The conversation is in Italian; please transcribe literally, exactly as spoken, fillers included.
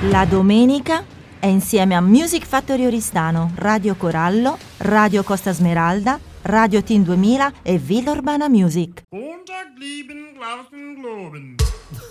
La domenica è insieme a Music Factory Oristano, Radio Corallo, Radio Costa Smeralda, Radio Team duemila e Villa Urbana Music. Montag lieben Glauben globen.